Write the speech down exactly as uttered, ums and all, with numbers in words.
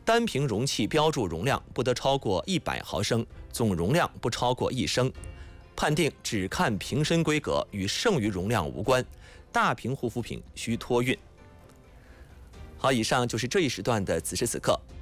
单瓶容器标注容量不得超过一百毫升，总容量不超过一升。判定只看瓶身规格，与剩余容量无关。大瓶护肤品需托运。好，以上就是这一时段的此时此刻。